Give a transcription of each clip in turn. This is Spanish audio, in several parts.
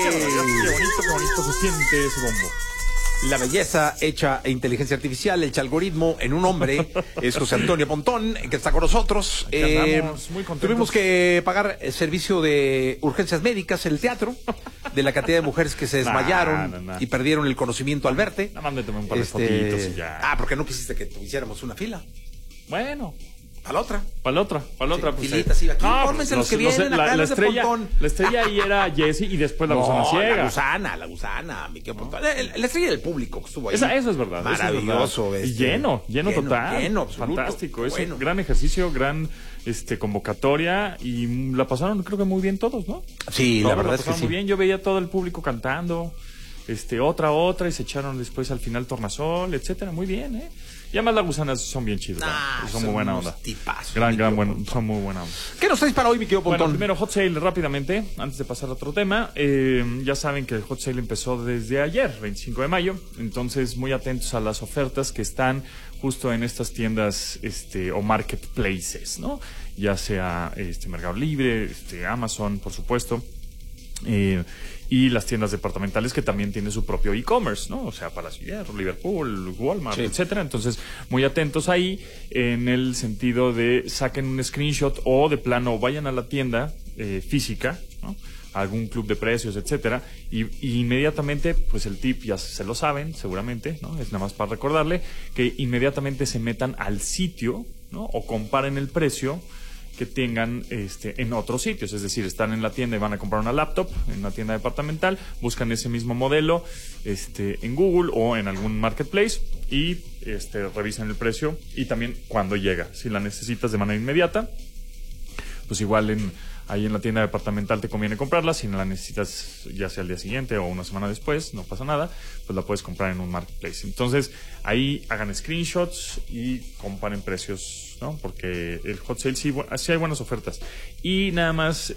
Qué bonito se siente ese bombo. La belleza hecha e inteligencia artificial, el algoritmo en un hombre, es José Antonio Pontón, que está con nosotros. Aquí andamos, muy contentos. Tuvimos que pagar el servicio de urgencias médicas en el teatro, de la cantidad de mujeres que se desmayaron y perdieron el conocimiento al verte. Nada más me tomé un par de fotitos y ya. Ah, porque no quisiste que hiciéramos una fila. Bueno. A la otra. Para la otra. Pues, filitas, aquí, no, fórmense los que vienen acá, la los de Pontón. La estrella ahí era Jessie y después la gusana ciega. La gusana, mi querido Pontón. La estrella del público que estuvo ahí. Eso es verdad. Maravilloso. Y lleno total. Lleno, absoluto. Fantástico. Es un gran ejercicio, gran convocatoria y la pasaron creo que muy bien todos, ¿no? Sí, la verdad es que sí. Muy bien. Yo veía todo el público cantando, otra y se echaron después al final tornasol, etcétera. Muy bien, ¿eh? Y además las gusanas son bien chidas. Son muy buena onda. Tipazos, son muy buena onda. ¿Qué nos traes para hoy, mi querido Pontón? Bueno, primero Hot Sale rápidamente, antes de pasar a otro tema. Ya saben que el Hot Sale empezó desde ayer, 25 de mayo. Entonces, muy atentos a las ofertas que están justo en estas tiendas o marketplaces, ¿no? Ya sea Mercado Libre, Amazon, por supuesto. Y las tiendas departamentales que también tienen su propio e-commerce, ¿no? O sea, Palacio de Hierro, Liverpool, Walmart, etcétera. Entonces, muy atentos ahí en el sentido de saquen un screenshot o de plano vayan a la tienda física, ¿no? A algún club de precios, etcétera. Y inmediatamente, pues el tip ya se lo saben, seguramente, ¿no? Es nada más para recordarle que inmediatamente se metan al sitio, ¿no? O comparen el precio que tengan en otros sitios, es decir, están en la tienda y van a comprar una laptop en una tienda departamental, buscan ese mismo modelo en Google o en algún marketplace y revisan el precio y también cuándo llega. Si la necesitas de manera inmediata, pues igual ahí en la tienda departamental te conviene comprarla. Si no la necesitas ya sea al día siguiente o una semana después, no pasa nada, pues la puedes comprar en un marketplace. Entonces, ahí hagan screenshots y comparen precios, ¿no? Porque el Hot Sale sí hay buenas ofertas. Y nada más,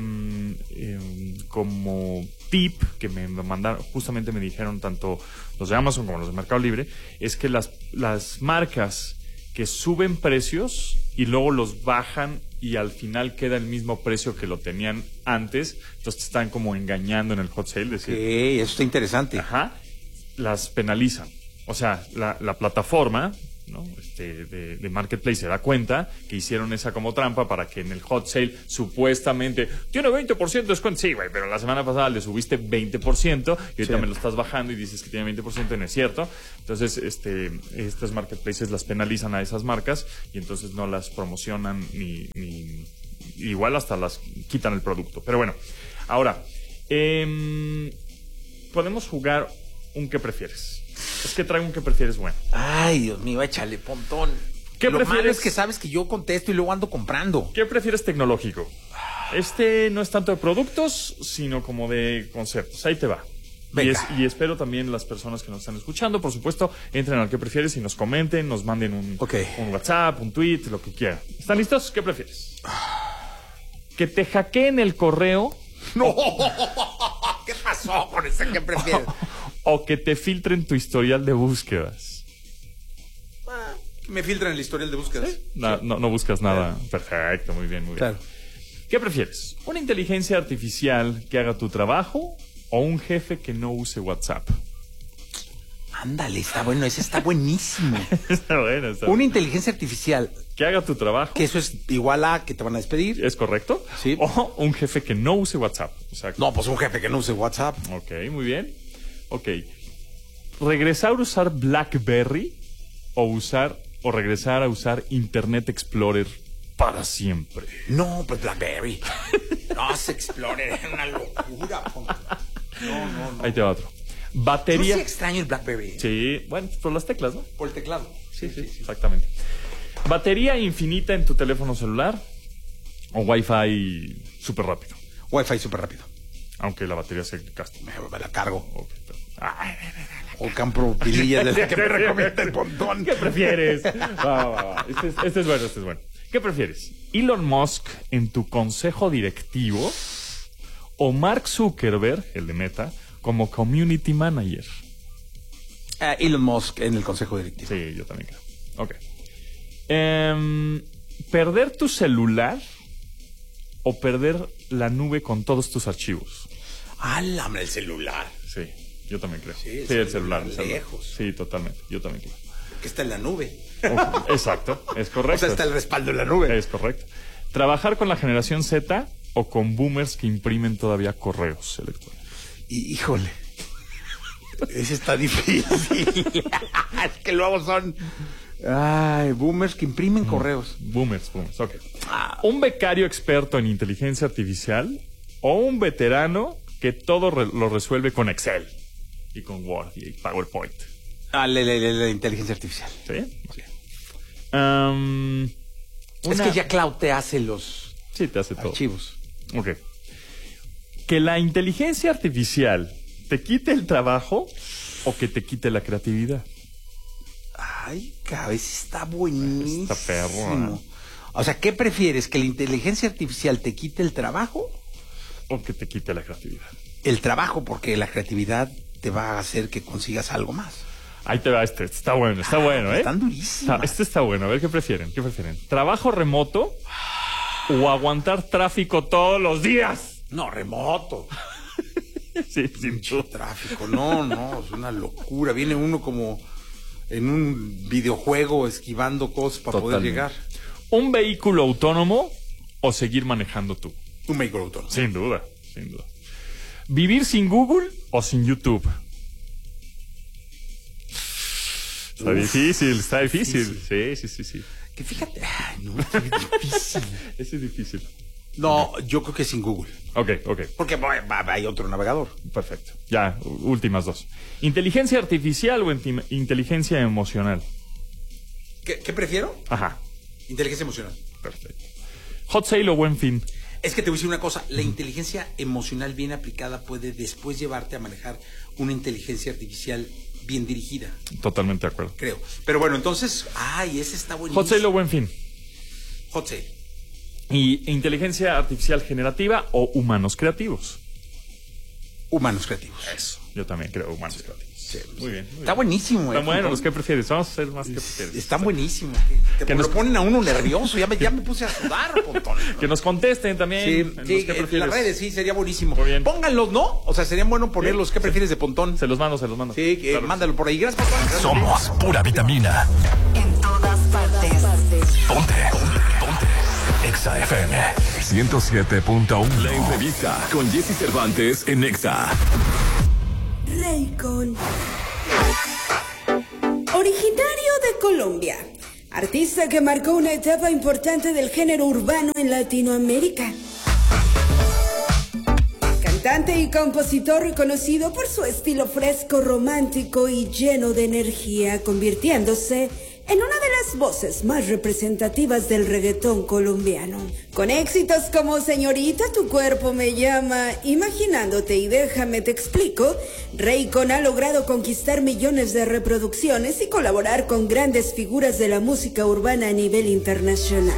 como tip que me mandaron, justamente me dijeron tanto los de Amazon como los de Mercado Libre, es que las marcas que suben precios y luego los bajan y al final queda el mismo precio que lo tenían antes, entonces te están como engañando en el Hot Sale. Decir, eso está interesante. Ajá, las penalizan. O sea, la plataforma, ¿no? de Marketplace se da cuenta que hicieron esa como trampa para que en el Hot Sale supuestamente tiene 20% de descuento. Sí, güey, pero la semana pasada le subiste 20% y ahorita me lo estás bajando y dices que tiene 20% y no es cierto. Entonces, estos marketplaces las penalizan a esas marcas y entonces no las promocionan ni igual hasta las quitan el producto. Pero bueno, ahora, podemos jugar un ¿qué prefieres? Es que traigo un ¿qué prefieres? Bueno. Ay, Dios mío, échale, Pontón. ¿Qué Lo prefieres? malo es que sabes que yo contesto y luego ando comprando. ¿Qué prefieres tecnológico? No es tanto de productos, sino como de conceptos. Ahí te va. Y espero también las personas que nos están escuchando, por supuesto, entren al ¿qué prefieres? Y nos comenten, nos manden un WhatsApp, un tweet, lo que quieran. ¿Están listos? ¿Qué prefieres? ¿Que te hackeen el correo? ¡No! ¿Qué pasó con ese ¿qué prefieres? O que te filtren tu historial de búsquedas. Me filtran el historial de búsquedas. ¿Sí? No buscas nada. Perfecto, muy bien, muy bien. Claro. ¿Qué prefieres? ¿Una inteligencia artificial que haga tu trabajo o un jefe que no use WhatsApp? Ándale, está bueno, ese está buenísimo. Está bueno. Una inteligencia artificial que haga tu trabajo. Que eso es igual a que te van a despedir. ¿Es correcto? Sí. O un jefe que no use WhatsApp. O sea, no, pues un jefe que no use WhatsApp. Ok, muy bien. Ok. ¿Regresar a usar BlackBerry o regresar a usar Internet Explorer para siempre? No, pues BlackBerry. No, Explorer es una locura. No. Ahí te va otro. Batería. Yo sí extraño el BlackBerry. Sí, bueno, por las teclas, ¿no? Por el teclado. Sí, exactamente. ¿Batería infinita en tu teléfono celular o Wi-Fi súper rápido? Wi-Fi súper rápido. Aunque la batería se gaste. Me la cargo. Okay, o compro pilillas de las que me recomienda el Pontón. ¿Qué prefieres? Va. Este es bueno. ¿Qué prefieres? ¿Elon Musk en tu consejo directivo o Mark Zuckerberg, el de Meta, como community manager? Elon Musk en el consejo directivo. Sí, yo también creo. Ok. ¿Perder tu celular o perder la nube con todos tus archivos? ¡Álame el celular! Sí, yo también creo. Sí, el celular. Lejos. Sí, totalmente, yo también creo. Que está en la nube. Exacto, es correcto. O sea, está el respaldo en la nube. Es correcto. ¿Trabajar con la generación Z o con boomers que imprimen todavía correos electrónicos? Híjole. Ese está difícil. Es que luego son... Ay, boomers que imprimen correos. Boomers, ok. ¿Un becario experto en inteligencia artificial o un veterano que todo lo resuelve con Excel y con Word y PowerPoint? La inteligencia artificial. ¿Sí? Okay. Es que ya Cloud te hace los te hace todo. Archivos. Ok. Que la inteligencia artificial te quite el trabajo o que te quite la creatividad. Ay, cabeza, está buenísimo. Está perro, ¿eh? O sea, ¿qué prefieres? ¿Que la inteligencia artificial te quite el trabajo? O que te quite la creatividad. El trabajo, porque la creatividad te va a hacer que consigas algo más. Ahí te va está bueno, ¿eh? Están durísimas. Este está bueno, a ver, ¿qué prefieren? ¿Trabajo remoto o aguantar tráfico todos los días? No, remoto. Sí, sin duda. Tráfico, no, es una locura. Viene uno como en un videojuego esquivando cosas para poder llegar. ¿Un vehículo autónomo o seguir manejando tú? Un vehículo autónomo. Sin duda. ¿Vivir sin Google o sin YouTube? Está difícil. Sí. Que fíjate, es difícil. Ese es difícil. No, yo creo que sin Google. Ok. Porque hay otro navegador. Perfecto. Ya, últimas dos. ¿Inteligencia artificial o inteligencia emocional? ¿Qué prefiero? Ajá. Inteligencia emocional. Perfecto. ¿Hot Sale o Buen Fin? Es que te voy a decir una cosa. La inteligencia emocional bien aplicada puede después llevarte a manejar una inteligencia artificial bien dirigida. Totalmente de acuerdo. Creo. Pero bueno, entonces... ese está buenísimo. ¿Hot Sale o Buen Fin? Hot Sale. ¿Y inteligencia artificial generativa o humanos creativos? Humanos creativos. Eso. Yo también creo humanos creativos. Sí, muy bien. Está buenísimo. Está bueno. ¿Los que prefieres? Vamos a hacer más que prefieres. Está buenísimo. Que nos ponen a uno nervioso. Ya me puse a sudar, Pontón. Que nos contesten también. Sí, en las redes, sí, sería buenísimo. Muy bien. Pónganlos, ¿no? O sea, sería bueno ponerlos. ¿Qué prefieres de Pontón? Se los mando. Sí, claro. Mándalo por ahí. Gracias, Pontón. Somos pura vitamina. En todas partes. Ponte. Exa FM 107.1. La entrevista con Jesse Cervantes en Exa. Raycon. Originario de Colombia, artista que marcó una etapa importante del género urbano en Latinoamérica. Cantante y compositor reconocido por su estilo fresco, romántico y lleno de energía, convirtiéndose en una de las voces más representativas del reggaetón colombiano. Con éxitos como Señorita, tu cuerpo me llama, Imaginándote y Déjame te explico, Raycon ha logrado conquistar millones de reproducciones y colaborar con grandes figuras de la música urbana a nivel internacional.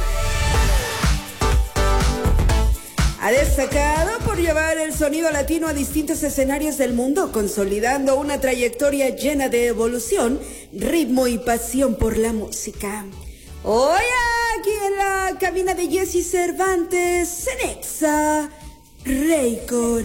Ha destacado por llevar el sonido latino a distintos escenarios del mundo, consolidando una trayectoria llena de evolución, ritmo y pasión por la música. Hoy aquí en la cabina de Jesse Cervantes, en Exa, Raycon.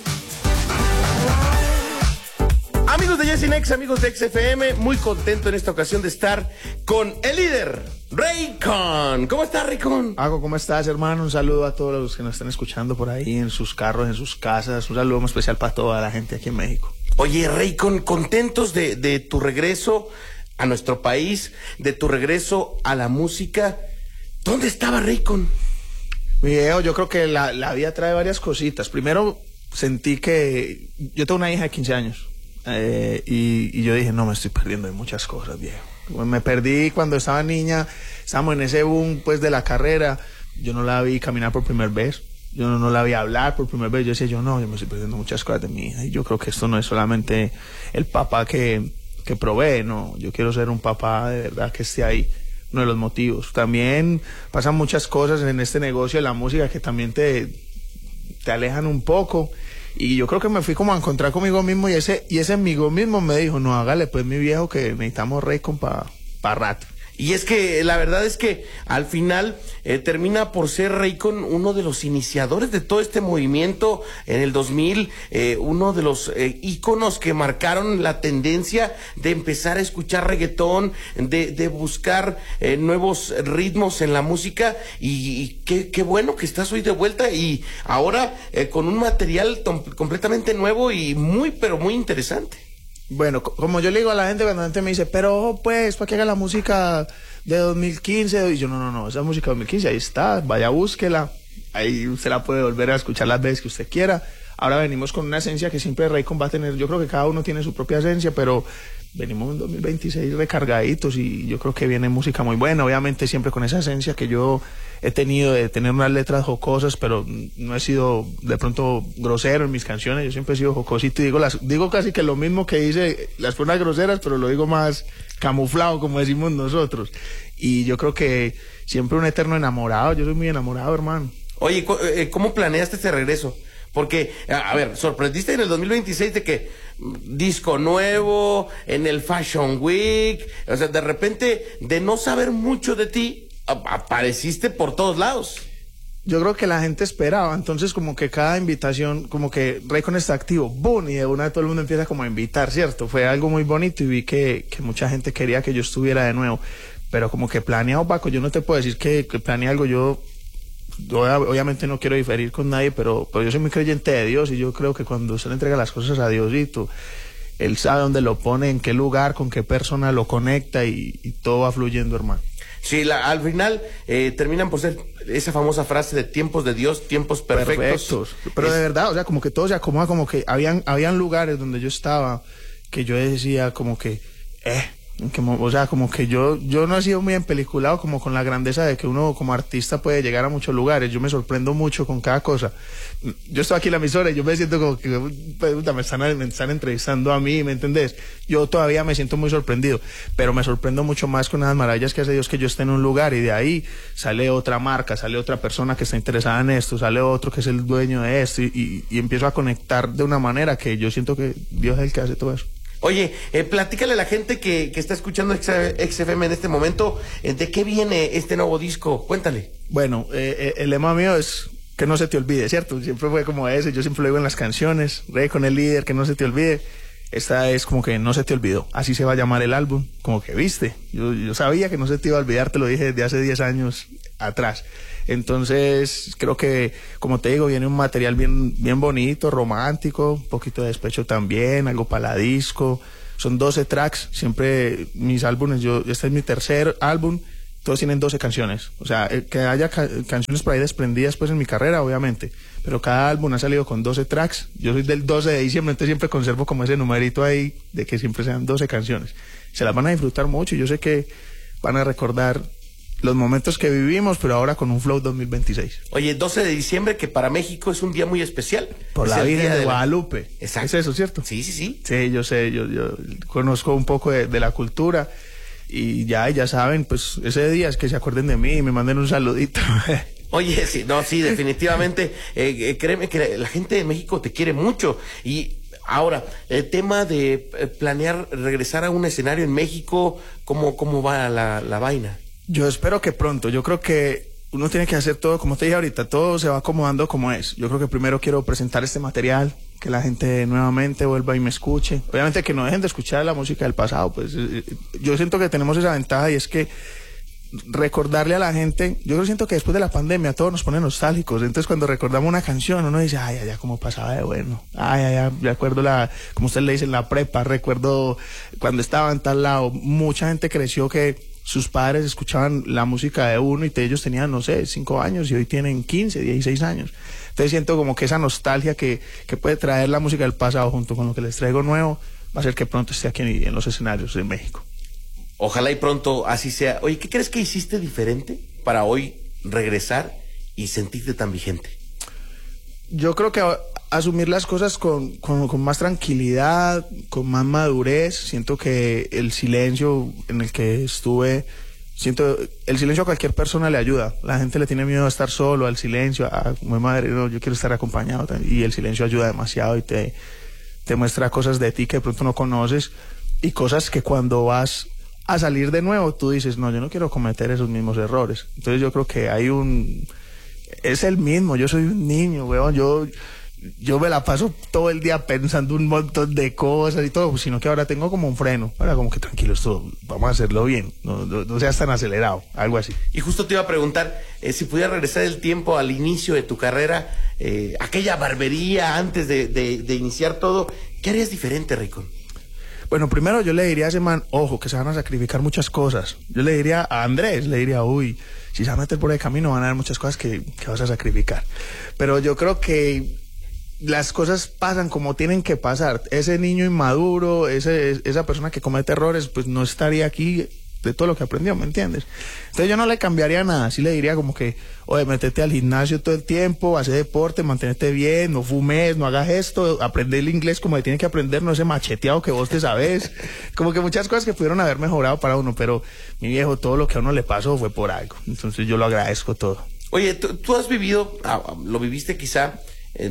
Amigos de Jesse Nex, amigos de XFM, muy contento en esta ocasión de estar con el líder, Raycon. ¿Cómo estás, Raycon? Ago, ¿cómo estás, hermano? Un saludo a todos los que nos están escuchando por ahí, en sus carros, en sus casas. Un saludo muy especial para toda la gente aquí en México. Oye, Raycon, contentos de tu regreso a nuestro país, de tu regreso a la música. ¿Dónde estaba Raycon? Mi viejo, yo creo que la vida trae varias cositas. Primero, sentí que yo tengo una hija de 15 años. Y yo dije, no, me estoy perdiendo de muchas cosas, viejo. Me perdí cuando estaba niña, estábamos en ese boom pues de la carrera. Yo no la vi caminar por primera vez, yo no la vi hablar por primera vez. Yo decía, yo me estoy perdiendo muchas cosas de mi hija. Y yo creo que esto no es solamente el papá que provee, no, yo quiero ser un papá de verdad que esté ahí. Uno de los motivos. También pasan muchas cosas en este negocio de la música que también te alejan un poco. Y yo creo que me fui como a encontrar conmigo mismo y ese amigo mismo me dijo, no, hágale pues mi viejo que necesitamos Raycon para rato. Y es que la verdad es que al final termina por ser Raycon uno de los iniciadores de todo este movimiento en el 2000, uno de los íconos que marcaron la tendencia de empezar a escuchar reggaetón, de buscar nuevos ritmos en la música, y qué bueno que estás hoy de vuelta y ahora con un material completamente nuevo y muy, pero muy interesante. Bueno, como yo le digo a la gente, cuando la gente me dice, pero pues, ¿para qué haga la música de 2015? Y yo, no, esa música de 2015, ahí está, vaya, búsquela. Ahí usted la puede volver a escuchar las veces que usted quiera. Ahora venimos con una esencia que siempre Raycon va a tener. Yo creo que cada uno tiene su propia esencia, pero venimos en 2026 recargaditos y yo creo que viene música muy buena. Obviamente siempre con esa esencia que yo he tenido de tener unas letras jocosas, pero no he sido de pronto grosero en mis canciones. Yo siempre he sido jocosito y digo casi que lo mismo que dice las personas groseras, pero lo digo más camuflado, como decimos nosotros. Y yo creo que siempre un eterno enamorado. Yo soy muy enamorado, hermano. Oye, ¿cómo planeaste este regreso? Porque, a ver, sorprendiste en el 2026 de que disco nuevo, en el Fashion Week, o sea, de repente, de no saber mucho de ti, apareciste por todos lados. Yo creo que la gente esperaba, entonces como que cada invitación, como que Raycon está activo, ¡boom! Y de una todo el mundo empieza como a invitar, ¿cierto? Fue algo muy bonito y vi que mucha gente quería que yo estuviera de nuevo, pero como que planeado, Paco, yo no te puedo decir que planeé algo. Yo obviamente no quiero diferir con nadie, pero yo soy muy creyente de Dios y yo creo que cuando usted le entrega las cosas a Diosito, Él sabe dónde lo pone, en qué lugar, con qué persona lo conecta y todo va fluyendo, hermano. Sí, al final terminan por ser esa famosa frase de tiempos de Dios, tiempos perfectos. Pero de verdad, o sea, como que todo se acomoda, como que habían lugares donde yo estaba que yo decía como que, o sea, como que yo no he sido muy empeliculado como con la grandeza de que uno como artista puede llegar a muchos lugares. Yo me sorprendo mucho con cada cosa. Yo estoy aquí en la emisora y yo me siento como que me están entrevistando a mí, ¿me entendés? Yo todavía me siento muy sorprendido, pero me sorprendo mucho más con las maravillas que hace Dios, que yo esté en un lugar y de ahí sale otra marca, sale otra persona que está interesada en esto, sale otro que es el dueño de esto y empiezo a conectar de una manera que yo siento que Dios es el que hace todo eso. Oye, platícale a la gente que está escuchando XFM en este momento, ¿de qué viene este nuevo disco? Cuéntale. Bueno, el lema mío es que no se te olvide, ¿cierto? Siempre fue como ese, yo siempre lo digo en las canciones, Raycon el líder, que no se te olvide. Esta es como que no se te olvidó, así se va a llamar el álbum, como que viste. Yo sabía que no se te iba a olvidar, te lo dije desde hace 10 años atrás. Entonces, creo que, como te digo, viene un material bien bonito, romántico, un poquito de despecho también, algo para la disco. Son 12 tracks, siempre mis álbumes, este es mi tercer álbum, todos tienen 12 canciones. O sea, que haya canciones por ahí desprendidas pues en mi carrera, obviamente, pero cada álbum ha salido con 12 tracks. Yo soy del 12 de diciembre, entonces siempre conservo como ese numerito ahí de que siempre sean 12 canciones. Se las van a disfrutar mucho y yo sé que van a recordar los momentos que vivimos, pero ahora con un flow 2026. Oye, 12 de diciembre, que para México es un día muy especial. Por la Virgen de Guadalupe. Exacto. ¿Es eso, cierto? Sí. Sí, yo sé, yo conozco un poco de la cultura y ya saben, pues ese día es que se acuerden de mí y me manden un saludito. Oye, sí, definitivamente. Créeme que la gente de México te quiere mucho. Y ahora, el tema de planear regresar a un escenario en México, ¿cómo va la vaina? Yo espero que pronto. Yo creo que uno tiene que hacer todo, como te dije ahorita, todo se va acomodando como es. Yo creo que primero quiero presentar este material, que la gente nuevamente vuelva y me escuche. Obviamente que no dejen de escuchar la música del pasado, pues yo siento que tenemos esa ventaja y es que recordarle a la gente, yo siento que después de la pandemia todos nos ponen nostálgicos, entonces cuando recordamos una canción uno dice, ay, cómo pasaba de bueno, recuerdo como usted le dice, la prepa, recuerdo cuando estaba en tal lado. Mucha gente creció que sus padres escuchaban la música de uno y ellos tenían, no sé, 5 años y hoy tienen 15, 16 años. Entonces siento como que esa nostalgia que puede traer la música del pasado junto con lo que les traigo nuevo va a ser que pronto esté aquí en los escenarios de México. Ojalá y pronto así sea. Oye, ¿qué crees que hiciste diferente para hoy regresar y sentirte tan vigente? Yo creo que asumir las cosas con más tranquilidad, con más madurez. Siento que el silencio en el que estuve, el silencio a cualquier persona le ayuda. La gente le tiene miedo a estar solo, al silencio, como madre, no, yo quiero estar acompañado también. Y el silencio ayuda demasiado y te muestra cosas de ti que de pronto no conoces y cosas que cuando vas a salir de nuevo, tú dices, no, yo no quiero cometer esos mismos errores. Entonces yo creo que es el mismo, yo soy un niño, weón, yo me la paso todo el día pensando un montón de cosas y todo, sino que ahora tengo como un freno, ahora como que tranquilo, esto vamos a hacerlo bien, no seas tan acelerado, algo así. Y justo te iba a preguntar, si pudiera regresar el tiempo al inicio de tu carrera, aquella barbería antes de iniciar todo, ¿qué harías diferente, Raycon? Bueno, primero yo le diría a ese man, ojo, que se van a sacrificar muchas cosas. Yo le diría a Andrés, le diría, uy, si se va a meter por el camino van a haber muchas cosas que vas a sacrificar. Pero yo creo que las cosas pasan como tienen que pasar. Ese niño inmaduro, esa persona que comete errores, pues no estaría aquí de todo lo que aprendió, ¿me entiendes? Entonces yo no le cambiaría nada, sí le diría como que, oye, métete al gimnasio todo el tiempo, hace deporte, manténete bien, no fumes, no hagas esto, aprende el inglés como le tiene que aprender, no ese macheteado que vos te sabes, como que muchas cosas que pudieron haber mejorado para uno, pero mi viejo, todo lo que a uno le pasó fue por algo, entonces yo lo agradezco todo. Oye, tú has vivido, lo viviste quizá,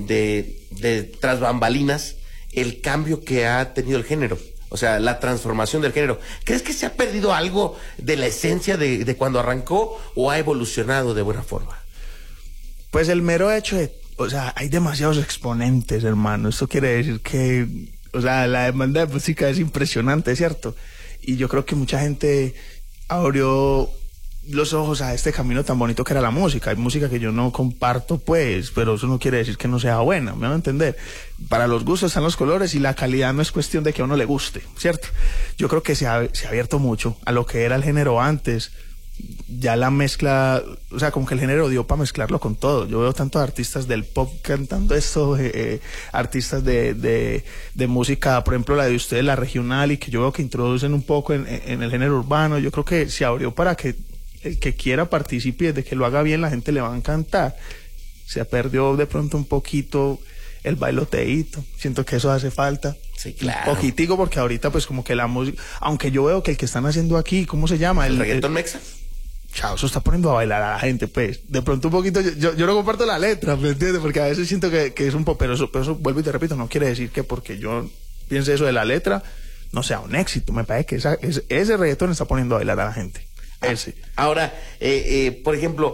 de tras bambalinas, el cambio que ha tenido el género, o sea, la transformación del género. ¿Crees que se ha perdido algo de la esencia de cuando arrancó o ha evolucionado de buena forma? Pues el mero hecho o sea, hay demasiados exponentes, hermano. Esto quiere decir que, o sea, la demanda de música es impresionante, ¿cierto? Y yo creo que mucha gente abrió los ojos a este camino tan bonito que era la música. Hay música que yo no comparto, pues, pero eso no quiere decir que no sea buena, ¿me van a entender? Para los gustos están los colores y la calidad no es cuestión de que a uno le guste, ¿cierto? Yo creo que se ha abierto mucho a lo que era el género antes. Ya la mezcla, o sea, como que el género dio para mezclarlo con todo. Yo veo tantos artistas del pop cantando esto, artistas de música, por ejemplo, la de ustedes, la regional, y que yo veo que introducen un poco en el género urbano. Yo creo que se abrió para que el que quiera participe, desde que lo haga bien la gente le va a encantar. Se perdió de pronto un poquito el bailoteíto, siento que eso hace falta. Sí, claro. Un poquitico, porque ahorita pues como que la música, aunque yo veo que el que están haciendo aquí, ¿cómo se llama? ¿El reggaetón mexa? Chao, eso está poniendo a bailar a la gente, pues. De pronto un poquito, yo no comparto la letra, ¿me entiendes? Porque a veces siento que es un poco, pero eso vuelvo y te repito, no quiere decir que porque yo piense eso de la letra, no sea un éxito. Me parece que ese reggaetón está poniendo a bailar a la gente. Ese. Ahora, por ejemplo,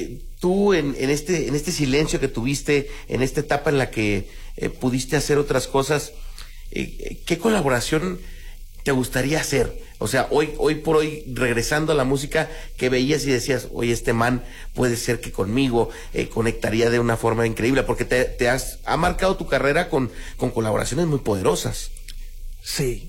tú en este silencio que tuviste, en esta etapa en la que pudiste hacer otras cosas, ¿qué colaboración te gustaría hacer? O sea, hoy por hoy, regresando a la música, que veías y decías, oye, este man puede ser que conmigo conectaría de una forma increíble, porque ha marcado tu carrera con colaboraciones muy poderosas. Sí.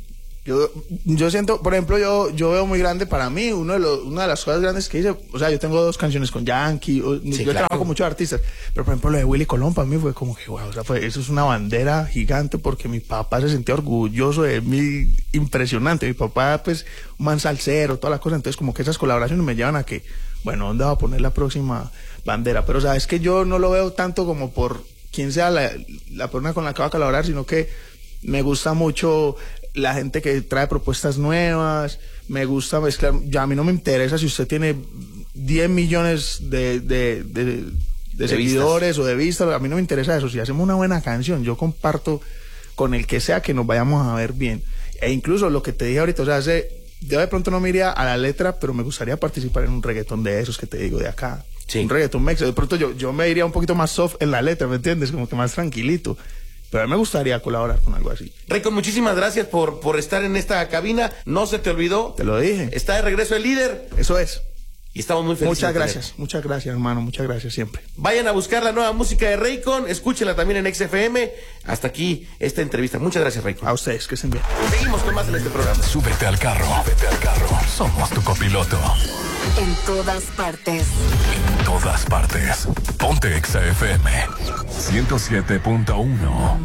Yo siento, por ejemplo, yo veo muy grande para mí, una de las cosas grandes que hice, o sea, yo tengo 2 canciones con Yankee, sí, yo claro. trabajo con muchos artistas, pero por ejemplo lo de Willy Colón para mí fue como que, wow, o sea, eso es una bandera gigante, porque mi papá se sentía orgulloso de mí, impresionante. Mi papá, pues, un man salsero, todas las cosas, entonces como que esas colaboraciones me llevan a que, bueno, ¿dónde va a poner la próxima bandera? Pero, o sea, es que yo no lo veo tanto como por quién sea la persona con la que va a colaborar, sino que me gusta mucho la gente que trae propuestas nuevas, me gusta mezclar. Ya a mí no me interesa si usted tiene 10 millones de seguidores vistas o de vistas, a mí no me interesa eso. Si hacemos una buena canción, yo comparto con el que sea que nos vayamos a ver bien. E incluso lo que te dije ahorita, o sea, yo de pronto no me iría a la letra, pero me gustaría participar en un reggaetón de esos que te digo de acá. Sí. Un reggaetón mexa. De pronto yo me iría un poquito más soft en la letra, ¿me entiendes? Como que más tranquilito. Pero a mí me gustaría colaborar con algo así. Raycon, muchísimas gracias por estar en esta cabina. No se te olvidó. Te lo dije. Está de regreso el líder. Eso es. Y estamos muy felices. Muchas gracias, hermano. Muchas gracias siempre. Vayan a buscar la nueva música de Raycon. Escúchenla también en XFM. Hasta aquí esta entrevista. Muchas gracias, Raycon. A ustedes, que estén bien. Seguimos con más en este programa. Súbete al carro. Somos tu copiloto. En todas partes. En todas partes. Ponte XFM 107.1.